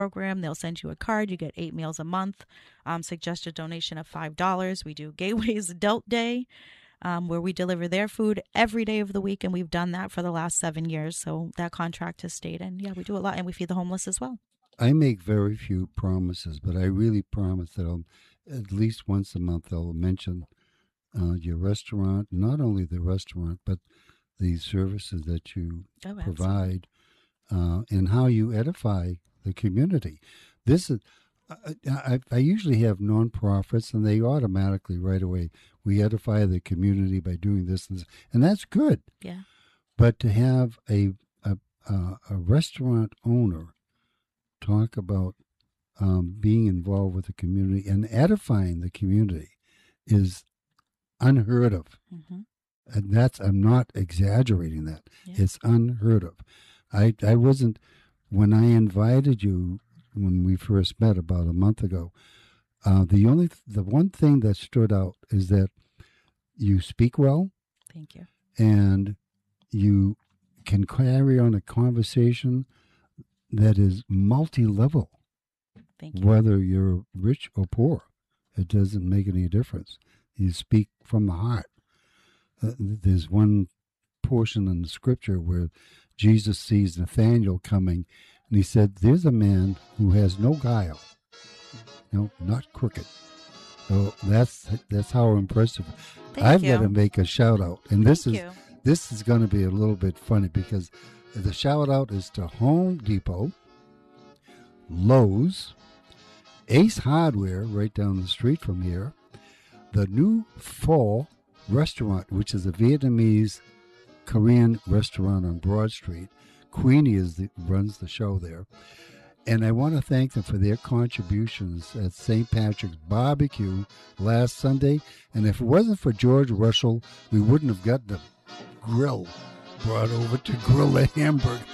program. They'll send you a card. You get 8 meals a month. Suggested donation of $5. We do Gateways Adult Day, where we deliver their food every day of the week, and we've done that for the last 7 years. So that contract has stayed. And yeah, we do a lot, and we feed the homeless as well. I make very few promises, but I really promise that I'll, at least once a month, I'll mention your restaurant, not only the restaurant, but the services that you provide, and how you edify the community. This is, I usually have nonprofits, and they automatically right away, we edify the community by doing this and that's good. Yeah. But to have a restaurant owner talk about being involved with the community and edifying the community is unheard of. Mm-hmm. And I'm not exaggerating that. Yeah. It's unheard of. I wasn't, when I invited you, when we first met about a month ago, the one thing that stood out is that you speak well. Thank you. And you can carry on a conversation that is multi-level. Thank you. Whether you're rich or poor, it doesn't make any difference. You speak from the heart. There's one portion in the scripture where Jesus sees Nathanael coming, and he said, "There's a man who has no guile, not crooked." So that's how impressive. I've got to make a shout out, and this is going to be a little bit funny because the shout out is to Home Depot, Lowe's, Ace Hardware right down the street from here, the new Pho restaurant, which is a Vietnamese Korean restaurant on Broad Street. Queenie runs the show there. And I want to thank them for their contributions at St. Patrick's Barbecue last Sunday. And if it wasn't for George Russell, we wouldn't have got the grill brought over to grill the hamburger.